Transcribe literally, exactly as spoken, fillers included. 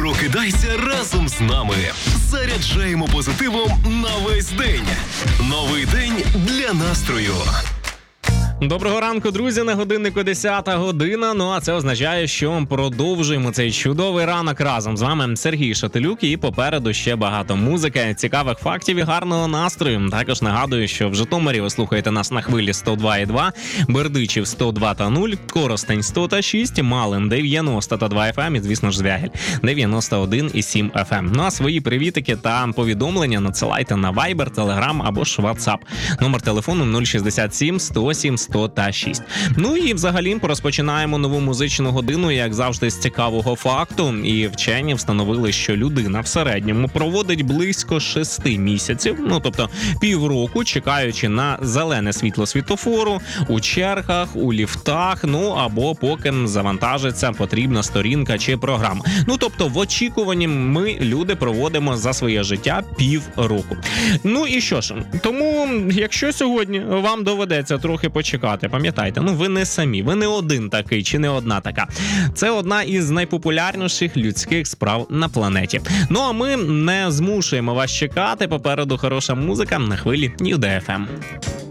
Прокидайся разом з нами. Заряджаємо позитивом на весь день. Новий день для настрою. Доброго ранку, друзі, на годиннику десята година, ну а це означає, що продовжуємо цей чудовий ранок разом. З вами Сергій Шателюк і попереду ще багато музики, цікавих фактів і гарного настрою. Також нагадую, що в Житомирі ви слухаєте нас на хвилі сто два і два, Бердичів сто два та нуль, Коростень сто та шість, Малин дев'яносто та два еф ем і, звісно ж, Звягель дев'яносто один і сім еф ем. Ну а свої привітики та повідомлення надсилайте на Viber, Telegram або ж WhatsApp. Номер телефону нуль шістдесят сім сто сім сто та шість. Ну і взагалі розпочинаємо нову музичну годину, як завжди, з цікавого факту. І вчені встановили, що людина в середньому проводить близько шести місяців, ну тобто півроку, чекаючи на зелене світло світлофору, у чергах, у ліфтах, ну або поки завантажиться потрібна сторінка чи програма. Ну тобто в очікуванні ми, люди, проводимо за своє життя півроку. Ну і що ж, тому якщо сьогодні вам доведеться трохи почекати, пам'ятайте, ну ви не самі, ви не один такий чи не одна така. Це одна із найпопулярніших людських справ на планеті. Ну а ми не змушуємо вас чекати, попереду хороша музика на хвилі Нью Ей Еф Ем.